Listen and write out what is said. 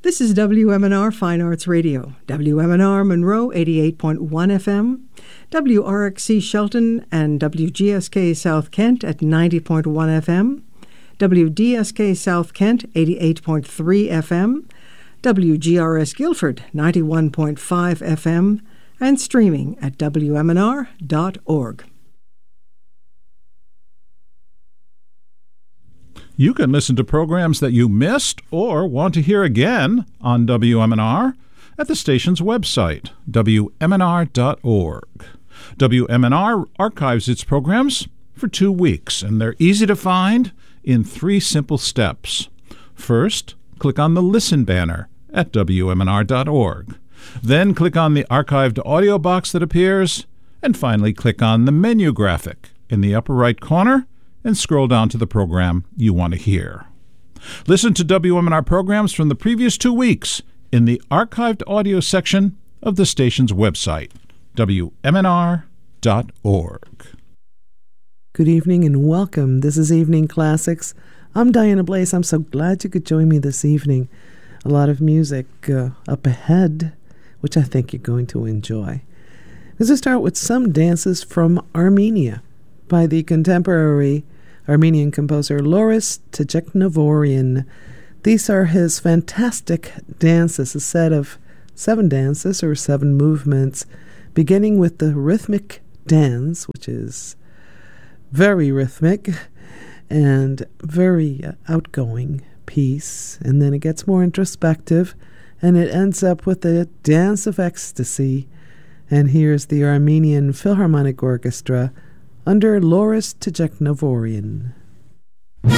This is WMNR Fine Arts Radio, WMNR Monroe 88.1 FM, WRXC Shelton and WGSK South Kent at 90.1 FM, WDSK South Kent 88.3 FM, WGRS Guilford 91.5 FM, and streaming at WMNR.org. You can listen to programs that you missed or want to hear again on WMNR at the station's website, WMNR.org. WMNR archives its programs for 2 weeks, and they're easy to find in 3 simple steps. First, click on the Listen banner at WMNR.org. Then click on the archived audio box that appears, and finally click on the menu graphic in the upper right corner and scroll down to the program you want to hear. Listen to WMNR programs from the previous 2 weeks in the archived audio section of the station's website, WMNR.org. Good evening and welcome. This is Evening Classics. I'm Diana Blaze. I'm so glad you could join me this evening. A lot of music up ahead, which I think you're going to enjoy. Let's start with some dances from Armenia by the contemporary Armenian composer Loris Tejeknovorian. These are his fantastic dances, a set of 7 dances or 7 movements, beginning with the rhythmic dance, which is very rhythmic and very outgoing piece, and then it gets more introspective, and it ends up with a dance of ecstasy. And here's the Armenian Philharmonic Orchestra under Loris Tejeknovorian.